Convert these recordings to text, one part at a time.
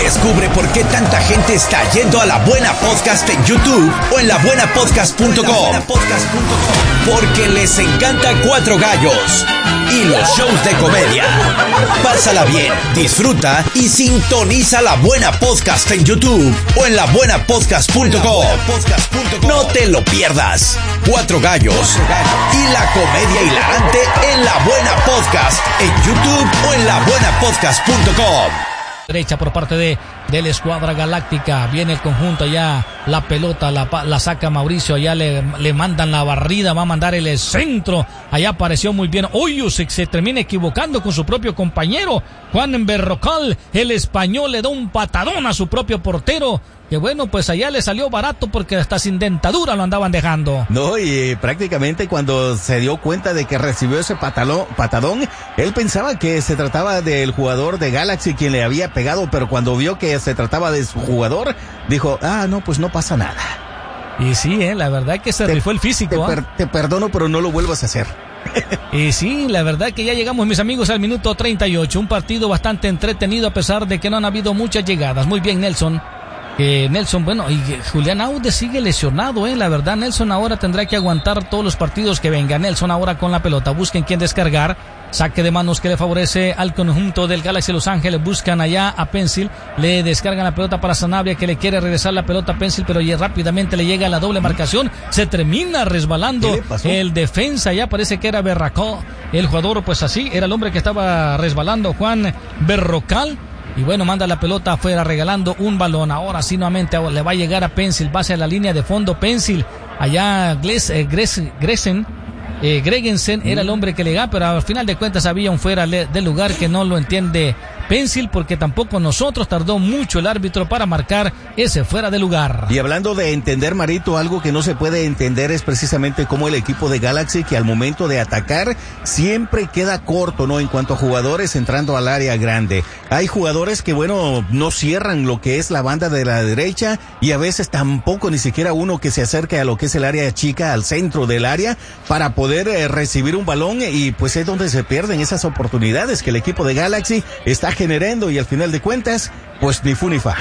Descubre por qué tanta gente está yendo a La Buena Podcast en YouTube o en labuenapodcast.com. Porque les encanta Cuatro Gallos y los shows de comedia. Pásala bien, disfruta y sintoniza La Buena Podcast en YouTube o en labuenapodcast.com. No te lo pierdas. Cuatro Gallos y la comedia hilarante en La Buena Podcast en YouTube o en labuenapodcast.com. Derecha por parte de la escuadra galáctica, viene el conjunto allá, la pelota la saca Mauricio, allá le mandan la barrida, va a mandar el centro, allá apareció muy bien, se termina equivocando con su propio compañero, Juan Berrocal, el español le da un patadón a su propio portero, que bueno, pues allá le salió barato porque hasta sin dentadura lo andaban dejando. No, y prácticamente cuando se dio cuenta de que recibió ese patadón, él pensaba que se trataba del jugador de Galaxy quien le había pegado, pero cuando vio que se trataba de su jugador, dijo, no, pues no pasa nada. Y sí, la verdad que se rifó el físico. Te perdono, pero no lo vuelvas a hacer. Y sí, la verdad que ya llegamos, mis amigos, al minuto 38, un partido bastante entretenido a pesar de que no han habido muchas llegadas. Muy bien, Nelson. Nelson, bueno, y Julián Aude sigue lesionado, la verdad, Nelson ahora tendrá que aguantar todos los partidos que vengan. Nelson ahora con la pelota, busquen quién descargar, saque de manos que le favorece al conjunto del Galaxy Los Ángeles, buscan allá a Pencil, le descargan la pelota para Sanabria que le quiere regresar la pelota a Pencil, pero ya rápidamente le llega la doble marcación, se termina resbalando el defensa, ya parece que era Berracó, el jugador, pues así, era el hombre que estaba resbalando, Juan Berrocal. Y bueno, manda la pelota afuera regalando un balón. Ahora sí nuevamente le va a llegar a Pencil. Va hacia la línea de fondo Pencil. Allá Gregensen era el hombre que le da, pero al final de cuentas había un fuera del lugar que no lo entiende Pencil, porque tampoco nosotros, tardó mucho el árbitro para marcar ese fuera de lugar. Y hablando de entender, Marito, algo que no se puede entender es precisamente cómo el equipo de Galaxy, que al momento de atacar siempre queda corto, ¿no? En cuanto a jugadores entrando al área grande. Hay jugadores que, bueno, no cierran lo que es la banda de la derecha y a veces tampoco ni siquiera uno que se acerque a lo que es el área chica, al centro del área, para poder recibir un balón, y pues es donde se pierden esas oportunidades que el equipo de Galaxy está generando, y al final de cuentas, pues ni fu ni fa.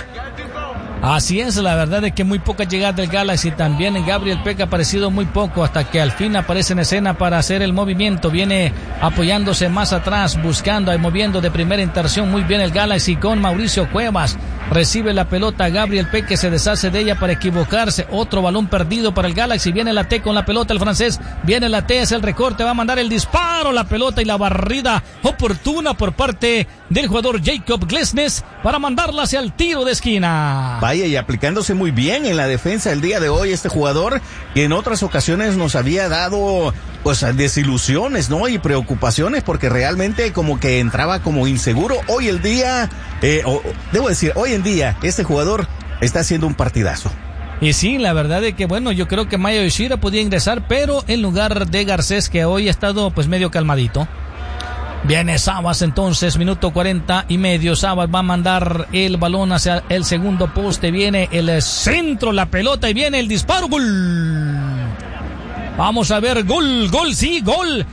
Así es, la verdad es que muy pocas llegadas del Galaxy, también en Gabriel Peck ha aparecido muy poco, hasta que al fin aparece en escena para hacer el movimiento, viene apoyándose más atrás, buscando y moviendo de primera intención muy bien el Galaxy con Mauricio Cuevas, recibe la pelota Gabriel Peck que se deshace de ella para equivocarse, otro balón perdido para el Galaxy, viene la T con la pelota el francés, viene la T, es el recorte, va a mandar el disparo, la pelota y la barrida oportuna por parte del jugador Jacob Glesnes para mandarla hacia el tiro de esquina. Vaya, y aplicándose muy bien en la defensa el día de hoy este jugador, que en otras ocasiones nos había dado pues desilusiones, ¿no? Y preocupaciones, porque realmente como que entraba como inseguro. Hoy en día este jugador está haciendo un partidazo. Y sí, la verdad es que bueno, yo creo que Maya Yoshida podía ingresar, pero en lugar de Garcés, que hoy ha estado pues medio calmadito. Viene Sabas entonces, minuto 40 y medio, Sabas va a mandar el balón hacia el segundo poste, viene el centro, la pelota y viene el disparo, gol. Vamos a ver, gol, sí, gol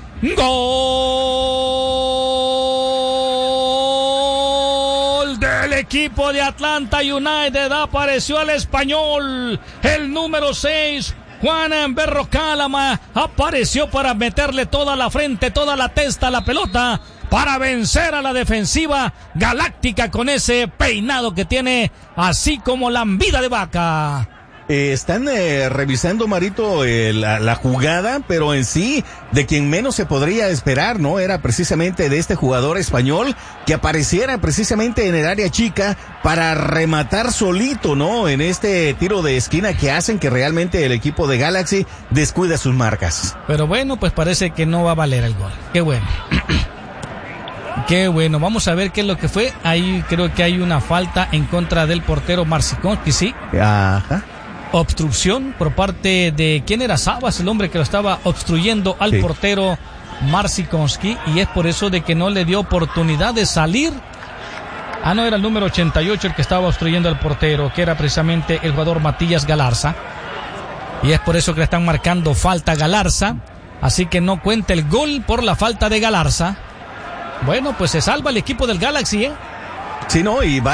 del equipo de Atlanta United, apareció el español, el número 6, Juan Berrocalama, apareció para meterle toda la frente, toda la testa a la pelota, para vencer a la defensiva galáctica con ese peinado que tiene, así como lambida de vaca. Están revisando, Marito, la jugada, pero en sí, de quien menos se podría esperar, ¿no? Era precisamente de este jugador español que apareciera precisamente en el área chica para rematar solito, ¿no? En este tiro de esquina que hacen que realmente el equipo de Galaxy descuida sus marcas. Pero bueno, pues parece que no va a valer el gol. Qué bueno. Qué bueno, vamos a ver qué es lo que fue. Ahí creo que hay una falta en contra del portero Marcikonski, ¿sí? Ajá. Obstrucción por parte de, ¿quién era? Sabas, el hombre que lo estaba obstruyendo al portero Marcikonski, y es por eso de que no le dio oportunidad de salir. No, era el número 88 el que estaba obstruyendo al portero, que era precisamente el jugador Matías Galarza, y es por eso que le están marcando falta a Galarza, así que no cuenta el gol por la falta de Galarza. Bueno, pues se salva el equipo del Galaxy, Sí, no, y va